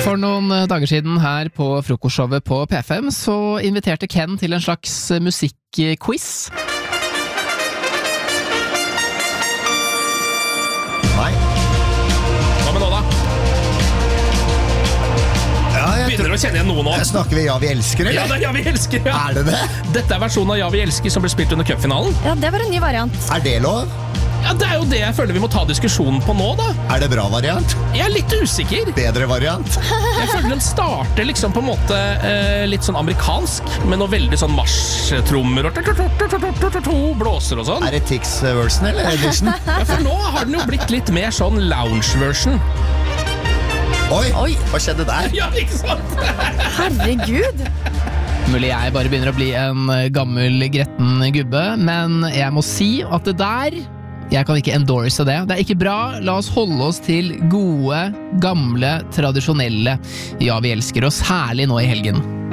For noen dager siden her på frokostshowet på P5 så inviterte Ken til en slags musikkquiz. Nei. Hva med nå da? Begynner å kjenne igjen noe nå. Snakker vi Ja, vi elsker, eller? Ja, det er Ja, vi elsker, ja. Er det det? Dette er versjonen av Ja, vi elsker som ble spilt under cupfinalen. Ja, det var en ny variant. Er det lov? Ja, det er jo det jeg føler vi må ta diskusjonen på nå, da. Er det bra variant? Jeg er litt usikker. Bedre variant? Jeg føler den starter liksom på en måte litt sånn amerikansk, med noe veldig sånn marsjtrommer og blåser og sånn. Er det Tix-version eller edition? Ja, for nå har den jo blitt litt mer sånn lounge-version. Oi, hva skjedde der? Ja, ikke sant? Herregud. Mulig jeg bare begynner å bli en gammel gretten gubbe, men jeg må si at det der, jeg kan ikke endorse det. Det er ikke bra, la oss holde oss til gode, gamle, tradisjonelle Ja, vi elsker oss, særlig nå i helgen.